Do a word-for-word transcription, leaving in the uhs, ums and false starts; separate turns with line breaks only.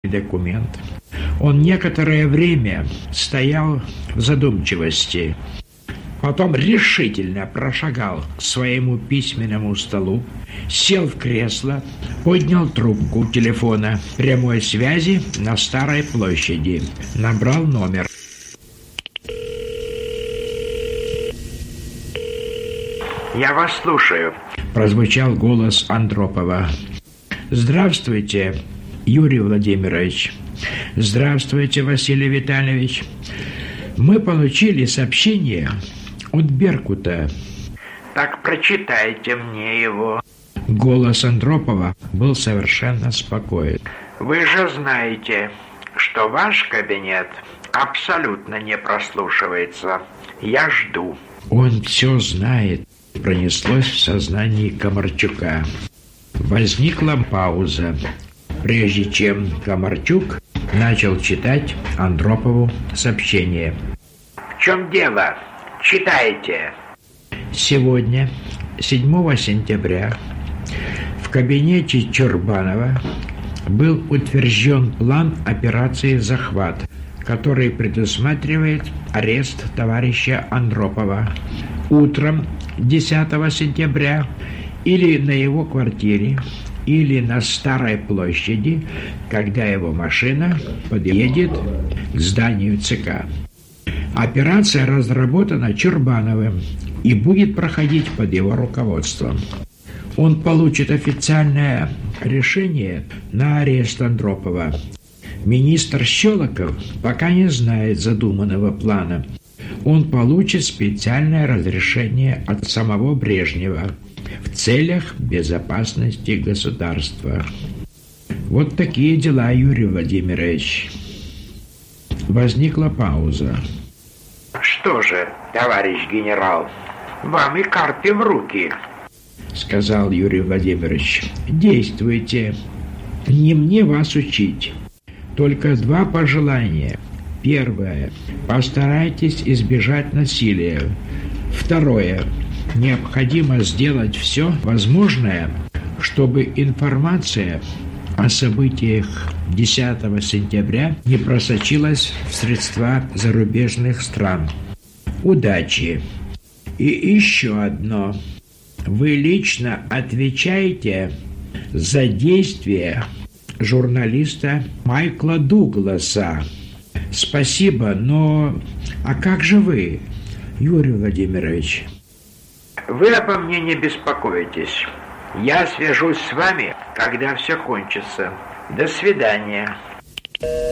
документ. Он некоторое время стоял в задумчивости. Потом решительно прошагал к своему письменному столу, сел в кресло, поднял трубку телефона прямой связи на Старой площади, набрал номер. «Я вас слушаю», — прозвучал голос Андропова. «Здравствуйте, Юрий Владимирович». «Здравствуйте, Василий Витальевич. Мы получили сообщение от Беркута». «Так прочитайте мне его». Голос Андропова был совершенно спокоен. «Вы же знаете, что ваш кабинет абсолютно не прослушивается. Я жду». «Он все знает», — пронеслось в сознании Комарчука. Возникла пауза, прежде чем Комарчук начал читать Андропову сообщение. «В чем дело? Читайте». Сегодня, седьмого сентября, в кабинете Чурбанова был утвержден план операции «Захват», который предусматривает арест товарища Андропова утром десятого сентября или на его квартире, или на Старой площади, когда его машина подъедет к зданию ЦК. Операция разработана Чурбановым и будет проходить под его руководством. Он получит официальное решение на арест Андропова. Министр Щелоков пока не знает задуманного плана. Он получит специальное разрешение от самого Брежнева в целях безопасности государства. Вот такие дела, Юрий Владимирович. Возникла пауза. «Что же, товарищ генерал, вам и карты в руки», — сказал Юрий Владимирович. «Действуйте. Не мне вас учить. Только два пожелания. Первое. Постарайтесь избежать насилия. Второе. Необходимо сделать все возможное, чтобы информация о событиях десятого сентября не просочилась в средства зарубежных стран. Удачи! И еще одно. Вы лично отвечаете за действия журналиста Майкла Дугласа. Спасибо, но... А как же вы, Юрий Владимирович?» «Вы обо мне не беспокойтесь. Я свяжусь с вами, когда все кончится. До свидания».